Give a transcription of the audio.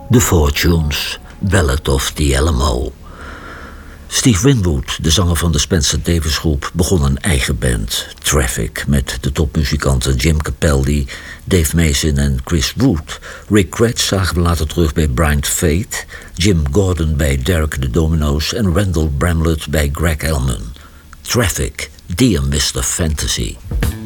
The Fortunes, Ballad of the Alamo. Steve Winwood, de zanger van de Spencer Davis Groep, begon een eigen band, Traffic, met de topmuzikanten Jim Capaldi, Dave Mason en Chris Wood. Rick Gretsch zagen we later terug bij Blind Faith, Jim Gordon bij Derek the Dominos en Randall Bramlett bij Greg Allman. Traffic, Dear Mr. Fantasy.